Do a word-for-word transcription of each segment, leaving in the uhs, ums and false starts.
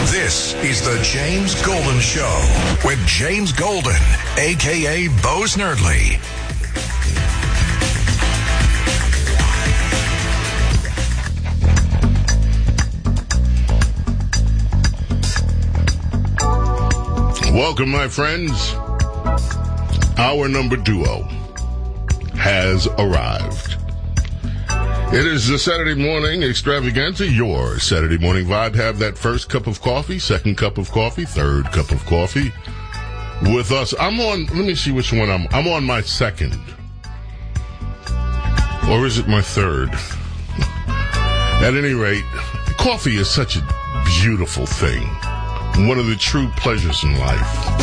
This is the James Golden Show with James Golden, a k a. Bo Snerdley. Welcome, my friends. Our number duo has arrived. It is the Saturday morning extravaganza, your Saturday morning vibe. Have that first cup of coffee, second cup of coffee, third cup of coffee with us. I'm on, let me see which one I'm, I'm on my second. Or is it my third? At any rate, coffee is such a beautiful thing. One of the true pleasures in life.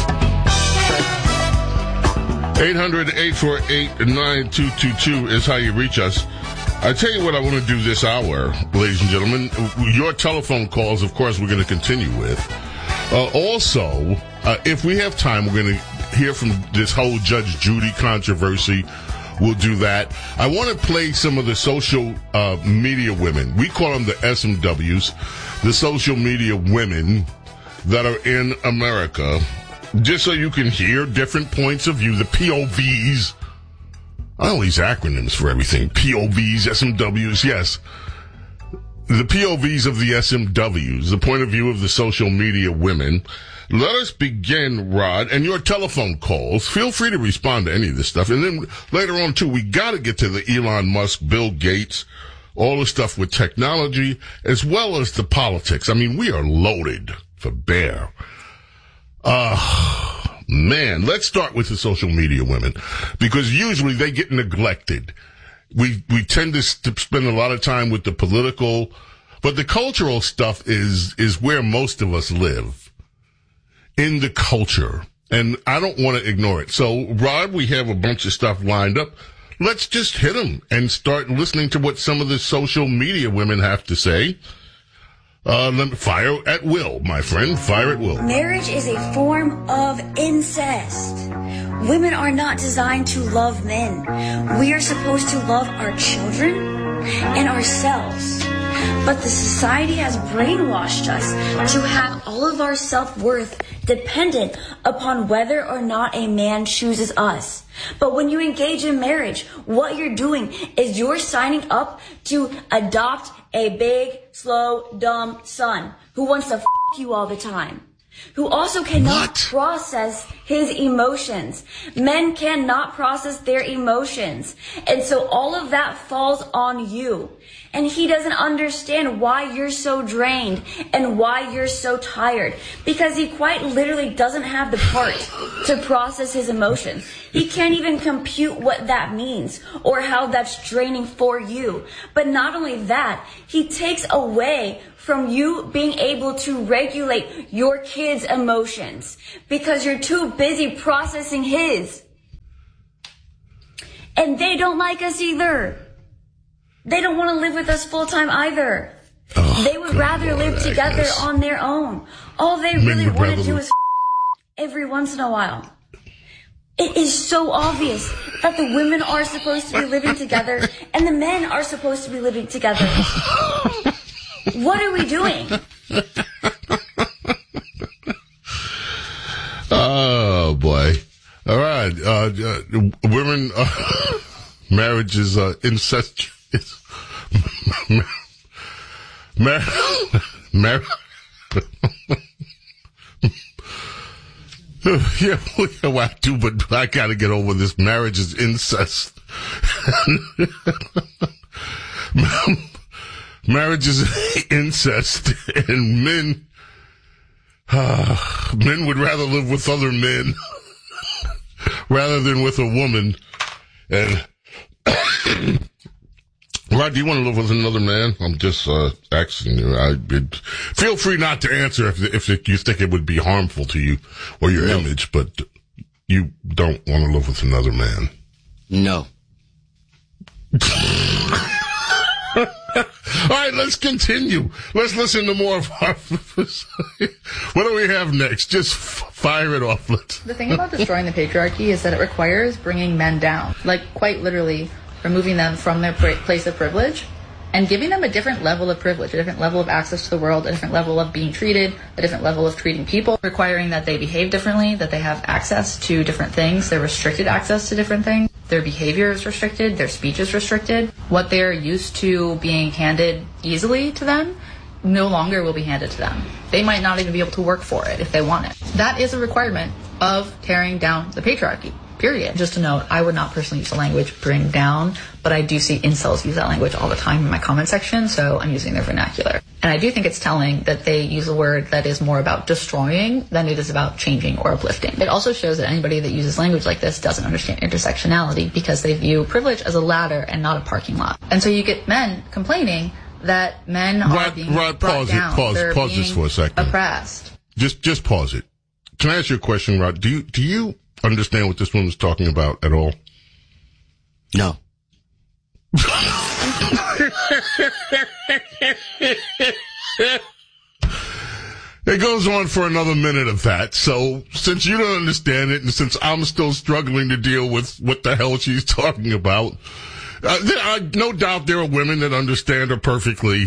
eight hundred, eight four eight, nine two two two is how you reach us. I tell you what I want to do this hour, ladies and gentlemen. Your telephone calls, of course, we're going to continue with. Uh, also, uh, if we have time, we're going to hear from this whole Judge Judy controversy. We'll do that. I want to play some of the social uh, media women. We call them the S M Ws, the social media women that are in America, just so you can hear different points of view, the P O Vs. All these acronyms for everything. P O Vs, S M Ws, yes. The P O Vs of the S M Ws, the point of view of the social media women. Let us begin, Rod, and your telephone calls. Feel free to respond to any of this stuff. And then later on, too, we got to get to the Elon Musk, Bill Gates, all the stuff with technology, as well as the politics. I mean, we are loaded for bear. Uh... Man, let's start with the social media women, because usually they get neglected. We we tend to spend a lot of time with the political, but the cultural stuff is is where most of us live, in the culture, and I don't want to ignore it. So, Rod, we have a bunch of stuff lined up. Let's just hit them and start listening to what some of the social media women have to say. Uh, let me fire at will, my friend. Fire at will. Marriage is a form of incest. Women are not designed to love men. We are supposed to love our children and ourselves. But the society has brainwashed us to have all of our self-worth dependent upon whether or not a man chooses us. But when you engage in marriage, what you're doing is you're signing up to adopt a big, slow, dumb son who wants to f*** you all the time, who also cannot what? process his emotions. Men cannot process their emotions. And so all of that falls on you. And he doesn't understand why you're so drained and why you're so tired, because he quite literally doesn't have the part to process his emotions. He can't even compute what that means or how that's draining for you. But not only that, he takes away from you being able to regulate your kid's emotions because you're too busy processing his. And they don't like us either. They don't want to live with us full time either. Oh, they would rather Lord, live together Agnes. on their own. All they Men really want to do is every once in a while. It is so obvious that the women are supposed to be living together and the men are supposed to be living together. What are we doing? Oh, boy. All right. Uh, uh, women, uh, marriage is uh, incestuous. Mar- mar- yeah, well, I do, but I gotta get over this. Marriage is incest. Marriage is incest, and men, uh, men would rather live with other men rather than with a woman. And Rod, do you want to live with another man? I'm just uh, asking you. I, it, feel free not to answer if if it, you think it would be harmful to you or your no. image, but you don't want to live with another man. No. All right, let's continue. Let's listen to more of our... What do we have next? Just f- fire it off. Let's... The thing about destroying the patriarchy is that it requires bringing men down. Like, quite literally, removing them from their pra- place of privilege and giving them a different level of privilege, a different level of access to the world, a different level of being treated, a different level of treating people, requiring that they behave differently, that they have access to different things, they're restricted access to different things, their behavior is restricted, their speech is restricted, what they're used to being handed easily to them no longer will be handed to them. They might not even be able to work for it if they want it. That is a requirement of tearing down the patriarchy. Period. Just a note, I would not personally use the language bring down, but I do see incels use that language all the time in my comment section, so I'm using their vernacular. And I do think it's telling that they use a word that is more about destroying than it is about changing or uplifting. It also shows that anybody that uses language like this doesn't understand intersectionality because they view privilege as a ladder and not a parking lot. And so you get men complaining that men are Rod, being Rod, brought pause down. it. Pause, They're pause being this for a second. Oppressed. Just, just pause it. Can I ask you a question, Rod? Do you, do you understand what this woman's talking about at all? No. It goes on for another minute of that. So since you don't understand it, and since I'm still struggling to deal with what the hell she's talking about, uh, there are, no doubt there are women that understand her perfectly.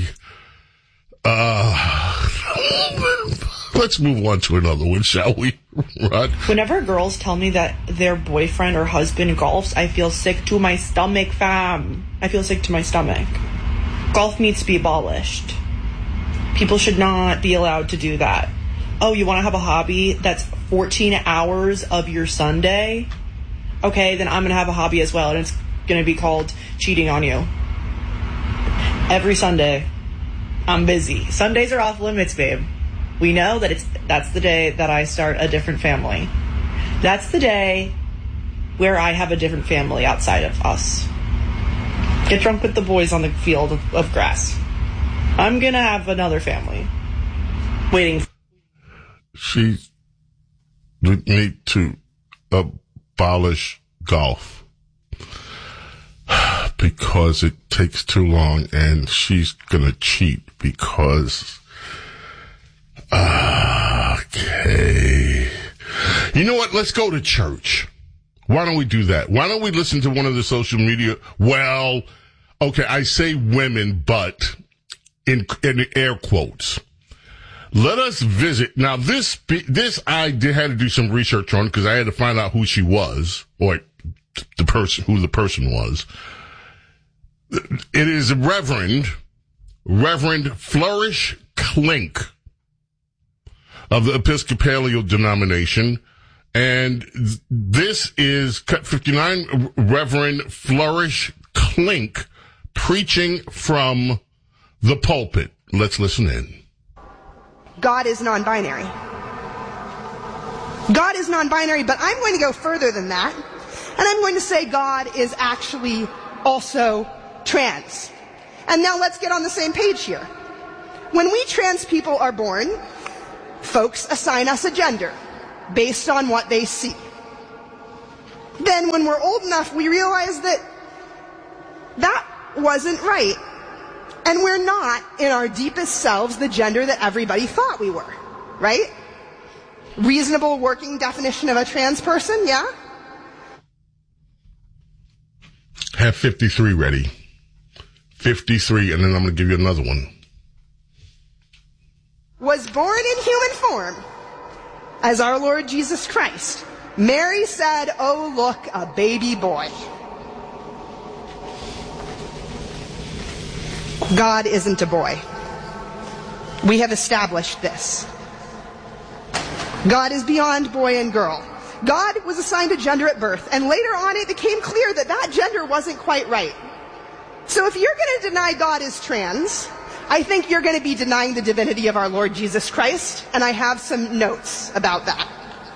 Uh, let's move on to another one, shall we, Rod? Whenever girls tell me that their boyfriend or husband golfs, I feel sick to my stomach, fam. I feel sick to my stomach. Golf needs to be abolished. People should not be allowed to do that. Oh, you want to have a hobby that's fourteen hours of your Sunday? Okay, then I'm going to have a hobby as well, and it's going to be called cheating on you. Every Sunday, I'm busy. Sundays are off limits, babe. We know that it's that's the day that I start a different family. That's the day where I have a different family outside of us. Get drunk with the boys on the field of, of grass. I'm gonna have another family waiting. She would need to abolish golf because it takes too long, and she's gonna cheat because. Okay. You know what? Let's go to church. Why don't we do that? Why don't we listen to one of the social media? Well, okay, I say women, but in, in air quotes. Let us visit. Now, this, this I did, had to do some research on because I had to find out who she was, or the person, who the person was. It is Reverend, Reverend Flourish Klink of the Episcopalian denomination. And this is Cut fifty-nine, Reverend Flourish Klink preaching from the pulpit. Let's listen in. God is non-binary. God is non-binary, but I'm going to go further than that. And I'm going to say God is actually also trans. And now let's get on the same page here. When we trans people are born, folks assign us a gender based on what they see. Then when we're old enough, we realize that that wasn't right. And we're not, in our deepest selves, the gender that everybody thought we were, right? Reasonable working definition of a trans person, yeah? Have fifty-three ready. fifty-three, and then I'm going to give you another one. Was born in human form as our Lord Jesus Christ. Mary said, "Oh, look, a baby boy." God isn't a boy. We have established this. God is beyond boy and girl. God was assigned a gender at birth, and later on it became clear that that gender wasn't quite right. So if you're going to deny God is trans, I think you're going to be denying the divinity of our Lord Jesus Christ, and I have some notes about that.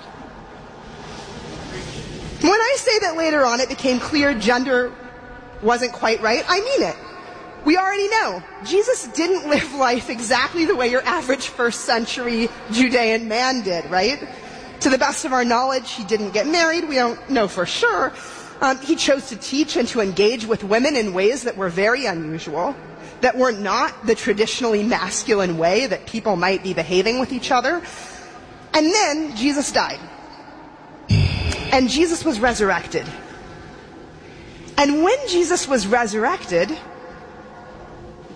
When I say that later on it became clear gender wasn't quite right, I mean it. We already know Jesus didn't live life exactly the way your average first century Judean man did, right? To the best of our knowledge, he didn't get married. We don't know for sure. Um, he chose to teach and to engage with women in ways that were very unusual, that were not the traditionally masculine way that people might be behaving with each other. And then Jesus died. And Jesus was resurrected. And when Jesus was resurrected,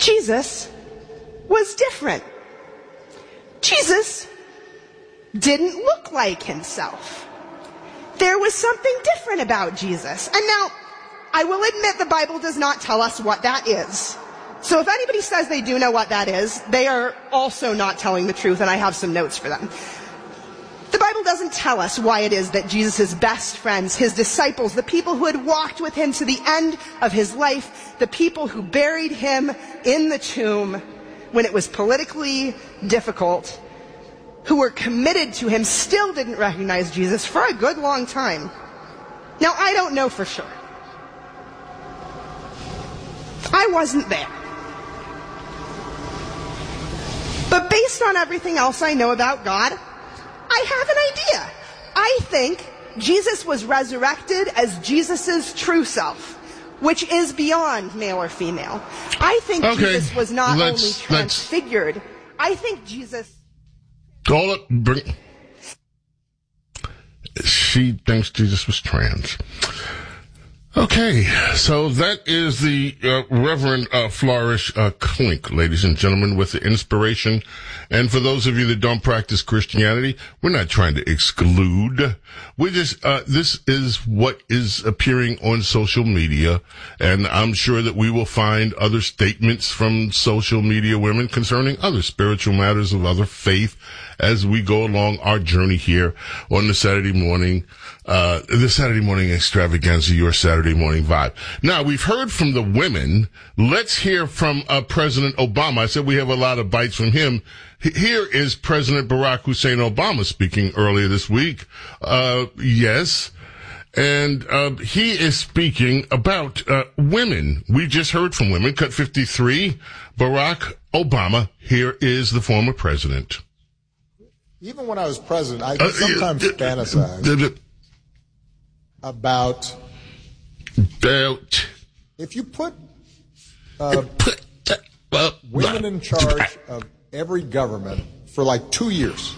Jesus was different. Jesus didn't look like himself. There was something different about Jesus. And now, I will admit the Bible does not tell us what that is. So if anybody says they do know what that is, they are also not telling the truth, and I have some notes for them. The Bible doesn't tell us why it is that Jesus' best friends, his disciples, the people who had walked with him to the end of his life, the people who buried him in the tomb when it was politically difficult, who were committed to him, still didn't recognize Jesus for a good long time. Now, I don't know for sure. I wasn't there. But based on everything else I know about God, I have an idea. I think Jesus was resurrected as Jesus' true self, which is beyond male or female. I think okay. Jesus was not let's, only transfigured. Let's... I think Jesus... Hold up. Bring... She thinks Jesus was trans. Okay, so that is the uh, Reverend uh, Flourish uh, Clink, ladies and gentlemen, with the inspiration. And for those of you that don't practice Christianity, we're not trying to exclude. We just, uh, this is what is appearing on social media. And I'm sure that we will find other statements from social media women concerning other spiritual matters of other faith as we go along our journey here on the Saturday morning Uh, the Saturday morning extravaganza, your Saturday morning vibe. Now, we've heard from the women. Let's hear from uh, President Obama. I said we have a lot of bites from him. H- here is President Barack Hussein Obama speaking earlier this week. Uh, yes. And uh, he is speaking about uh, women. We just heard from women. Cut fifty-three, Barack Obama. Here is the former president. Even when I was president, I uh, sometimes uh, fantasize. Uh, About, about if you put uh, women in charge of every government for like two years,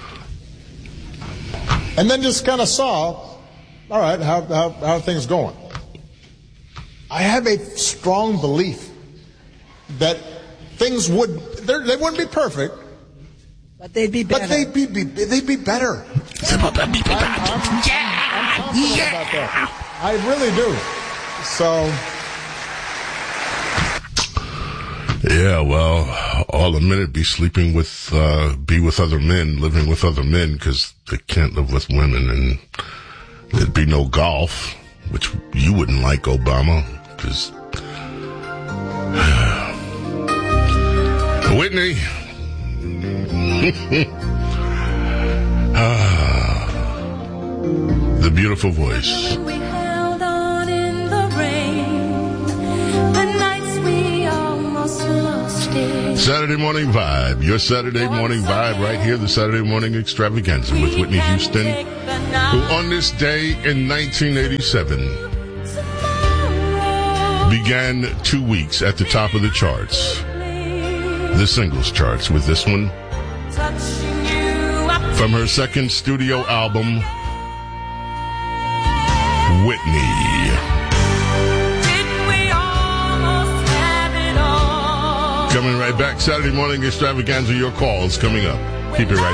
and then just kind of saw, all right, how, how how are things going? I have a strong belief that things would they wouldn't be perfect, but they'd be better. But they'd be, be they'd be better. I'm, I'm, yeah. I'm confident yeah. about that. I really do. So. Yeah, well, all the men would be sleeping with, uh, be with other men, living with other men, because they can't live with women, and there'd be no golf, which you wouldn't like, Obama, because. Whitney. ah. The beautiful voice. We held on in the rain. The nights we almost lost it. Saturday Morning Vibe. Your Saturday Morning Vibe right here, the Saturday Morning Extravaganza with Whitney Houston, who on this day in nineteen eighty-seven began two weeks at the top of the charts. The singles charts with this one from her second studio album, Whitney. Didn't we almost have it all? Coming right back, Saturday Morning Extravaganza, your calls coming up. Keep it right